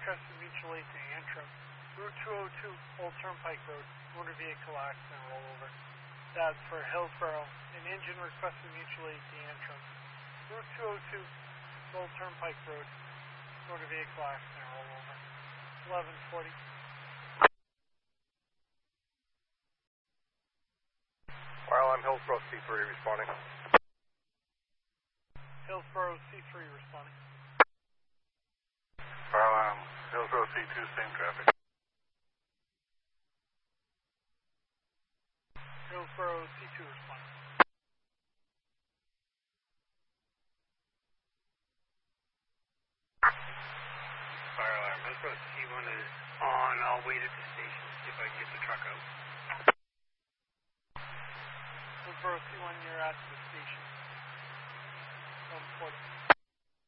Crescent Mutual Aid to Antrim. Route 202, Old Turnpike Road, motor vehicle accident rollover. That's for Hillsborough. An engine requested mutual aid to Antrim. Route 202, Old Turnpike Road, motor vehicle accident rollover. 1140. Fire alarm Hillsborough C3 responding. Hillsborough C3 responding. Fire alarm Hillsborough C2, same traffic. Hillsborough C2 responding. Fire alarm Hillsborough C1 is on. I'll wait at the station to see if I can get the truck out. Hillsborough C1, you're at the station. 1140.